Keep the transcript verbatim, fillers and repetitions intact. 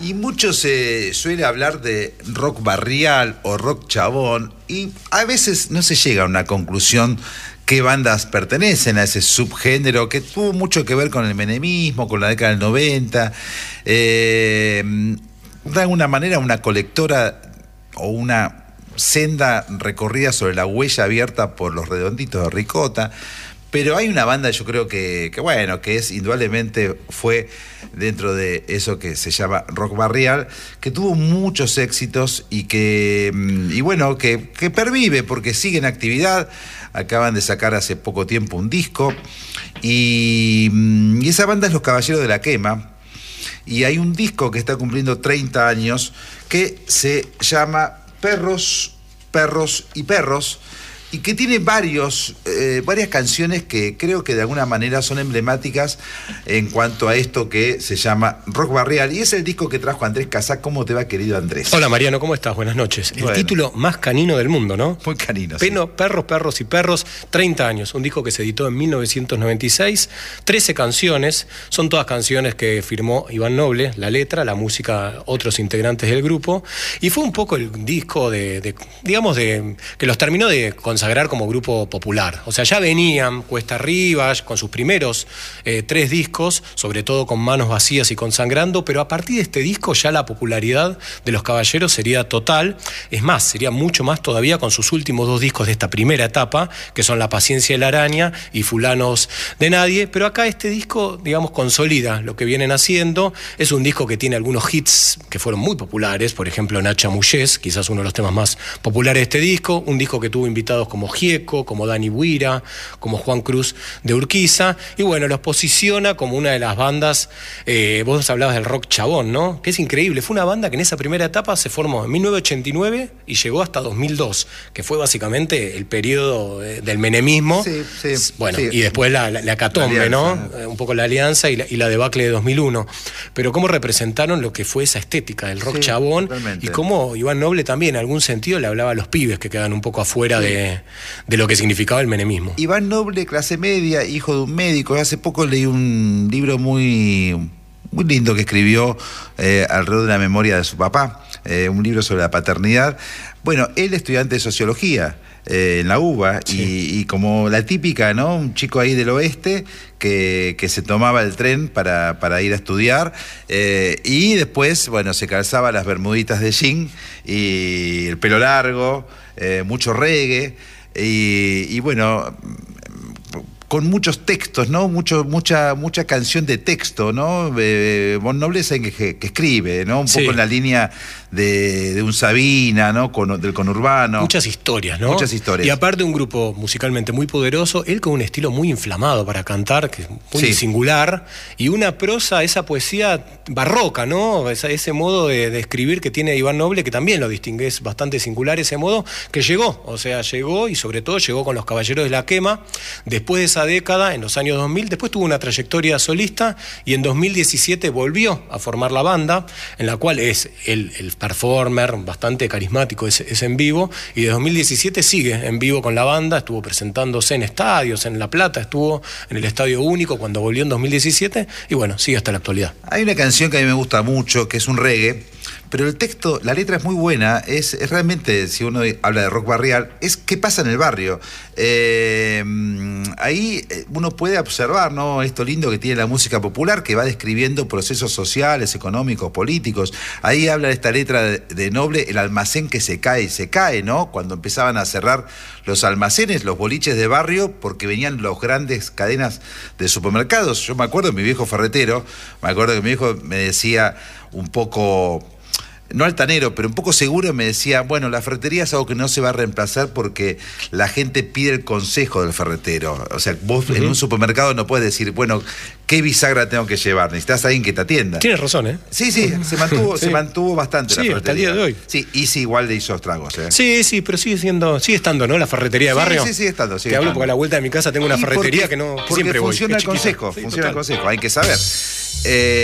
Y mucho se suele hablar de rock barrial o rock chabón, y a veces no se llega a una conclusión qué bandas pertenecen a ese subgénero que tuvo mucho que ver con el menemismo, con la década del noventa. Eh, de alguna manera una colectora o una senda recorrida sobre la huella abierta por los Redonditos de Ricota. Pero hay una banda, yo creo que, que bueno, que es indudablemente fue dentro de eso que se llama rock barrial, que tuvo muchos éxitos y que, y bueno, que, que pervive porque sigue en actividad. Acaban de sacar hace poco tiempo un disco y, y esa banda es Los Caballeros de la Quema. Y hay un disco que está cumpliendo treinta años que se llama Perros, Perros y Perros, y que tiene varios, eh, varias canciones que creo que de alguna manera son emblemáticas en cuanto a esto que se llama rock barrial. Y es el disco que trajo Andrés Casá. ¿Cómo te va, querido Andrés? Hola, Mariano, ¿cómo estás? Buenas noches. El bueno. título más canino del mundo, ¿no? Muy canino, Peno, sí. Perros, Perros y Perros, treinta años. Un disco que se editó en mil novecientos noventa y seis. trece canciones. Son todas canciones que firmó Iván Noble, la letra, la música, otros integrantes del grupo. Y fue un poco el disco de, de digamos, de que los terminó de consagrar como grupo popular. O sea, ya venían cuesta arriba con sus primeros eh, tres discos, sobre todo con Manos Vacías y con Sangrando, pero a partir de este disco ya la popularidad de Los Caballeros sería total. Es más, sería mucho más todavía con sus últimos dos discos de esta primera etapa, que son La Paciencia de la Araña y Fulanos de Nadie. Pero acá este disco, digamos, consolida lo que vienen haciendo. Es un disco que tiene algunos hits que fueron muy populares, por ejemplo, Nacha Mullés, quizás uno de los temas más populares de este disco. Un disco que tuvo invitados como Gieco, como Dani Buira, como Juan Cruz de Urquiza, y bueno, los posiciona como una de las bandas, eh, vos hablabas del rock chabón, ¿no? Que es increíble, fue una banda que en esa primera etapa se formó en mil novecientos ochenta y nueve y llegó hasta dos mil dos, que fue básicamente el periodo eh, del menemismo, sí, sí, bueno, sí. y después la, la, la hecatombe, ¿no? Eh, un poco la alianza y la, y la debacle de dos mil uno, pero cómo representaron lo que fue esa estética del rock sí, chabón, totalmente. Y cómo Iván Noble también en algún sentido le hablaba a los pibes que quedan un poco afuera sí. de, de lo que significaba el menemismo. Iván Noble, clase media, hijo de un médico. Hace poco leí un libro muy, muy lindo que escribió eh, alrededor de la memoria de su papá, eh, un libro sobre la paternidad. Bueno, él estudiante de sociología eh, en la UBA, sí. y, y como la típica, ¿no? Un chico ahí del oeste que, que se tomaba el tren para, para ir a estudiar, eh, y después, bueno, se calzaba las bermuditas de jean y el pelo largo, eh, mucho reggae. Y, y bueno, con muchos textos, ¿no? Mucho, mucha, mucha canción de texto, ¿no? Eh, Iván Noble es alguien que, que escribe, ¿no? Un sí. poco en la línea de, de un Sabina, ¿no? Con, del conurbano. Muchas historias, ¿no? Muchas historias. Y aparte un grupo musicalmente muy poderoso, él con un estilo muy inflamado para cantar, que es muy sí. singular, y una prosa, esa poesía barroca, ¿no? Ese, ese modo de, de escribir que tiene Iván Noble, que también lo distingue, es bastante singular ese modo, que llegó, o sea, llegó y sobre todo llegó con Los Caballeros de la Quema, después de esa década, en los años dos mil, después tuvo una trayectoria solista y en dos mil diecisiete volvió a formar la banda, en la cual es el, el performer bastante carismático, es, es en vivo, y de dos mil diecisiete sigue en vivo con la banda, estuvo presentándose en estadios, en La Plata, estuvo en el Estadio Único cuando volvió en dos mil diecisiete, y bueno, sigue hasta la actualidad. Hay una canción que a mí me gusta mucho, que es un reggae, pero el texto, la letra es muy buena, es, es realmente, si uno habla de rock barrial, es qué pasa en el barrio. Eh, ahí uno puede observar, ¿no? Esto lindo que tiene la música popular, que va describiendo procesos sociales, económicos, políticos. Ahí habla esta letra de, de Noble, el almacén que se cae y se cae, ¿no? Cuando empezaban a cerrar los almacenes, los boliches de barrio, porque venían las grandes cadenas de supermercados. Yo me acuerdo de mi viejo ferretero, me acuerdo que mi viejo me decía un poco... no altanero, pero un poco seguro, me decía, bueno, la ferretería es algo que no se va a reemplazar porque la gente pide el consejo del ferretero. O sea, vos uh-huh. en un supermercado no puedes decir, bueno, ¿qué bisagra tengo que llevar? Necesitas a alguien que te atienda. Tienes razón, ¿eh? Sí, sí, se mantuvo, sí. se mantuvo bastante sí, la ferretería. Hasta el día de hoy. Sí, y sí, igual le hizo estragos, ¿eh? Sí, sí, pero sigue siendo, sigue estando, ¿no? La ferretería de sí, barrio. Sí, sí, sigue estando. Sigue Te hablo estando. porque a la vuelta de mi casa tengo una y ferretería porque, que no que porque siempre funciona voy. el consejo, sí, funciona total. el consejo, hay que saber. Eh,